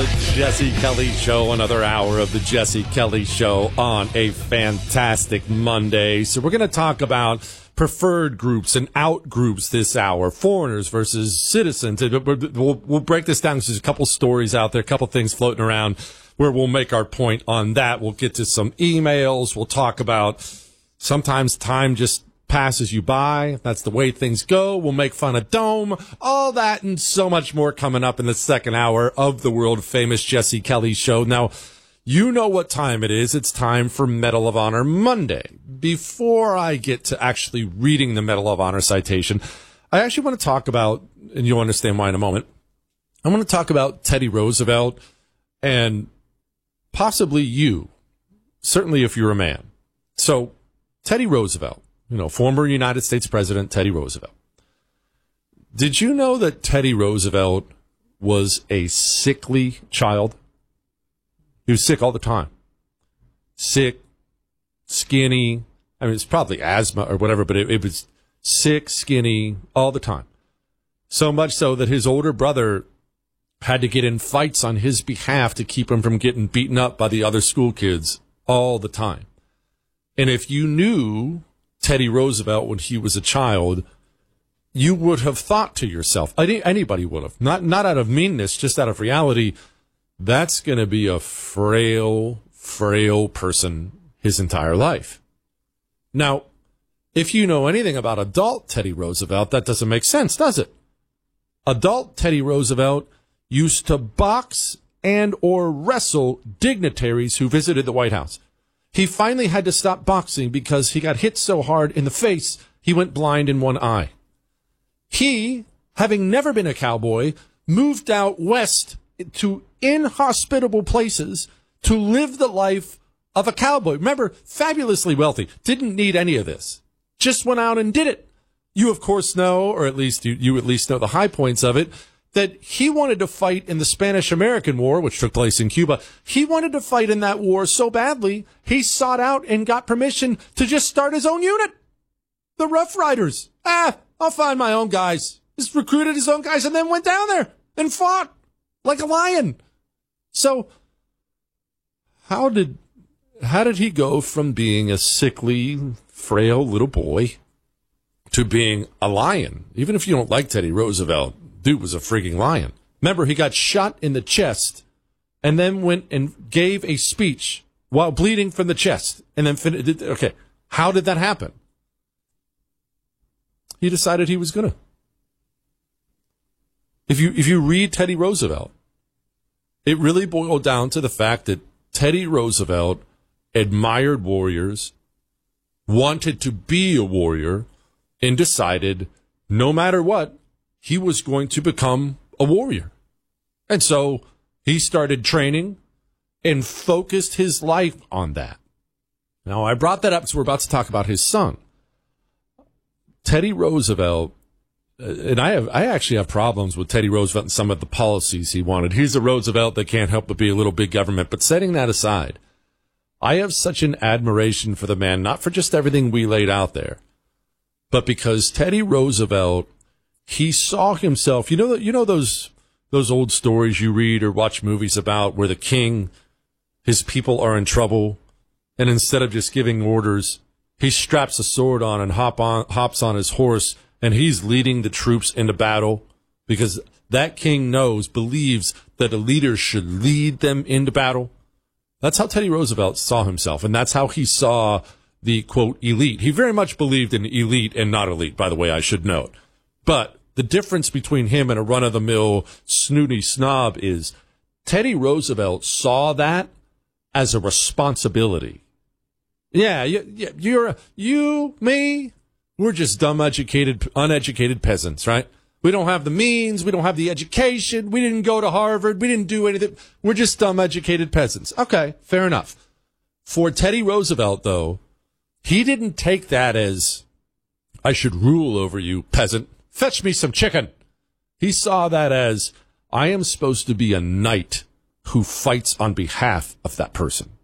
The Jesse Kelly Show, another hour of the Jesse Kelly Show on a fantastic Monday. So we're going to talk about preferred groups and out groups this hour, foreigners versus citizens. We'll break this down. There's a couple stories out there, a couple things floating around where we'll make our point on that. We'll get to some emails. We'll talk about sometimes time just passes you by. That's the way things go. We'll make fun of Dome. All that and so much more coming up in the second hour of the world-famous Jesse Kelly Show. Now, you know what time it is. It's time for Medal of Honor Monday. Before I get to actually reading the Medal of Honor citation, I actually want to talk about, and you'll understand why in a moment, I want to talk about Teddy Roosevelt and possibly you, certainly if you're a man. So, Teddy Roosevelt, former United States President Teddy Roosevelt. Did you know that Teddy Roosevelt was a sickly child? He was sick all the time. Sick, skinny. I mean, it's probably asthma or whatever, but it was sick, skinny, all the time. So much so that his older brother had to get in fights on his behalf to keep him from getting beaten up by the other school kids all the time. And if you knew Teddy Roosevelt when he was a child, you would have thought to yourself, anybody would have, not out of meanness, just out of reality, that's going to be a frail person his entire life. Now, if you know anything about adult Teddy Roosevelt, that doesn't make sense, does it? Adult Teddy Roosevelt used to box and or wrestle dignitaries who visited the White House. He finally had to stop boxing because he got hit so hard in the face, he went blind in one eye. He, having never been a cowboy, moved out west to inhospitable places to live the life of a cowboy. Remember, fabulously wealthy, didn't need any of this. Just went out and did it. You, of course, know, or at least you at least know the high points of it, that he wanted to fight in the Spanish-American War, which took place in Cuba. He wanted to fight in that war so badly, he sought out and got permission to just start his own unit. The Rough Riders. I'll find my own guys. Just recruited his own guys and then went down there and fought like a lion. So, how did he go from being a sickly, frail little boy to being a lion? Even if you don't like Teddy Roosevelt, dude was a freaking lion. Remember, he got shot in the chest and then went and gave a speech while bleeding from the chest. And then okay, how did that happen? He decided he was going to. If you read Teddy Roosevelt, it really boiled down to the fact that Teddy Roosevelt admired warriors, wanted to be a warrior, and decided no matter what, he was going to become a warrior. And so he started training and focused his life on that. Now, I brought that up because we're about to talk about his son. Teddy Roosevelt, and I actually have problems with Teddy Roosevelt and some of the policies he wanted. He's a Roosevelt that can't help but be a little big government. But setting that aside, I have such an admiration for the man, not for just everything we laid out there, but because Teddy Roosevelt, he saw himself, you know those old stories you read or watch movies about where the king, his people are in trouble, and instead of just giving orders, he straps a sword on and hops on his horse, and he's leading the troops into battle because that king believes that a leader should lead them into battle. That's how Teddy Roosevelt saw himself, and that's how he saw the, quote, elite. He very much believed in elite and not elite, by the way, I should note. But the difference between him and a run-of-the-mill snooty snob is Teddy Roosevelt saw that as a responsibility. Yeah, me, we're just dumb, uneducated peasants, right? We don't have the means. We don't have the education. We didn't go to Harvard. We didn't do anything. We're just dumb, educated peasants. Okay, fair enough. For Teddy Roosevelt, though, he didn't take that as, I should rule over you, peasant. Fetch me some chicken. He saw that as, I am supposed to be a knight who fights on behalf of that person.